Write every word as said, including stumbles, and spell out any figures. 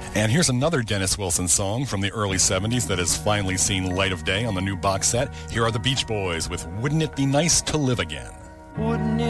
And here's another Dennis Wilson song from the early seventies that has finally seen light of day on the new box set. Here are the Beach Boys with Wouldn't It Be Nice to Live Again? Wouldn't